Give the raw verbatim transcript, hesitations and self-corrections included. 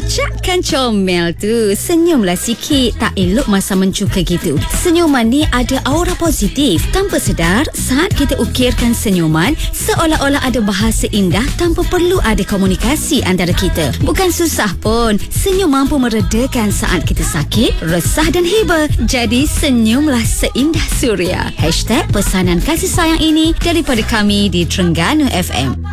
Cakkan comel tu, senyumlah sikit. Tak elok masa mencuka gitu. Senyuman ni ada aura positif. Tanpa sedar, saat kita ukirkan senyuman, seolah-olah ada bahasa indah tanpa perlu ada komunikasi antara kita. Bukan susah pun. Senyum mampu meredakan saat kita sakit, resah dan hibah. Jadi senyumlah seindah suria. Hashtag pesanan kasih sayang ini daripada kami di Terengganu F M.